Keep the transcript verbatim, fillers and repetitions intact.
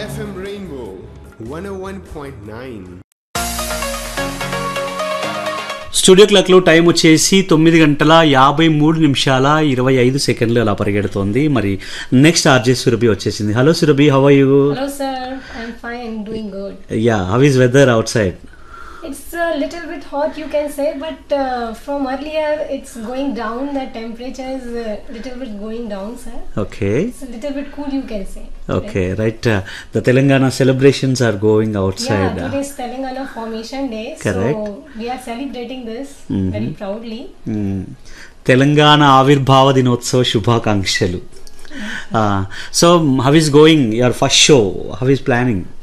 F M Rainbow one oh one point nine. Studio క్లాక్లో time వచ్చేసి తొమ్మిది గంటల యాభై మూడు నిమిషాల ఇరవై ఐదు సెకండ్లు అలా పరిగెడుతోంది. మరి నెక్స్ట్ ఆర్జే సురభి వచ్చేసింది. Hello Surabhi, how are you? Hello sir, I'm fine, doing good. Yeah, how is whether out side? It's a little bit hot you can say, but uh, from earlier it's going down, the temperature is a little bit going down sir. Okay. It's a little bit cool you can say. Okay, right. Uh, the Telangana celebrations are going outside. Yeah, today is Telangana Formation Day. Correct. So we are celebrating this Mm-hmm. very proudly. Mm. Telangana ఆవిర్భావ దినోత్సవ శుభాకాంక్షలు. So how is going your first show? How is planning?